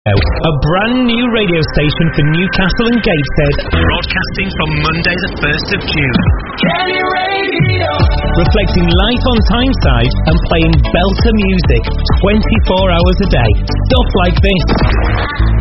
A brand new radio station for Newcastle and Gateshead, broadcasting from Monday the 1st of June. Kenny Radio! Reflecting life on Tyneside and playing belter music 24 hours a day. Stuff like this.